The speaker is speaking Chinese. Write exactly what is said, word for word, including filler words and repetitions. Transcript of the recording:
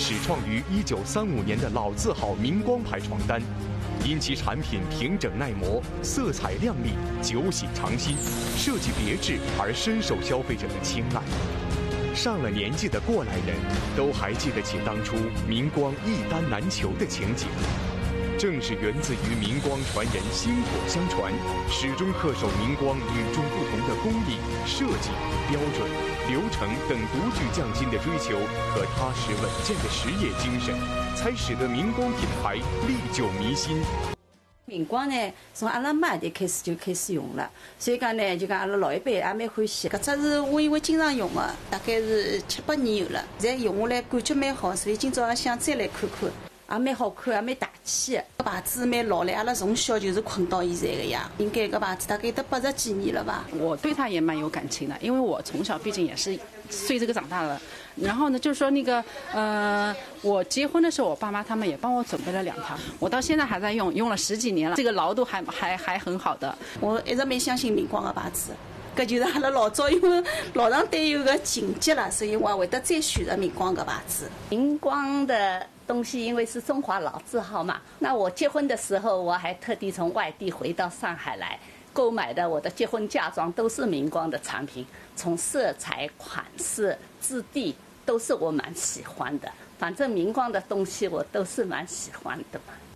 始创于一九三五年的老字号明光牌床单，因其产品平整耐磨、色彩亮丽、久洗常新、设计别致而深受消费者的青睐。上了年纪的过来人都还记得起当初明光一单难求的情景。正是源自于明光传人薪火相传，始终恪守明光与众不同的工艺、设计、标准、流程等独具匠心的追求和踏实稳健的实业精神，才使得明光品牌历久弥新。 明光呢，从阿拉妈就开始就开始用了，所以讲呢，就讲阿拉老一辈也蛮欢喜。搿只是我因为经常用的，大概是七八年有了，现在用下来感觉蛮好，所以今朝也想再来看看。也蛮好看，也蛮大气的。搿牌子蛮老了，阿拉从小就是困到现在的呀。应该搿牌子大概得八十几年了吧。 我对它也蛮有感情的，因为我从小毕竟也是随这个长大的。然后呢，就是说那个呃，我结婚的时候，我爸妈他们也帮我准备了两条，我到现在还在用，用了十几年了，这个牢度还还还很好的。 我一直蛮相信明光的牌子。搿就是阿拉老早因为老上对有个情节了，所以我也会得再选择明光搿牌子。 明光的东西因为是中华老字号嘛，那我结婚的时候我还特地从外地回到上海来购买的，我的结婚嫁妆都是明光的产品，从色彩、款式、质地都是我蛮喜欢的。反正明光的东西我都是蛮喜欢的嘛。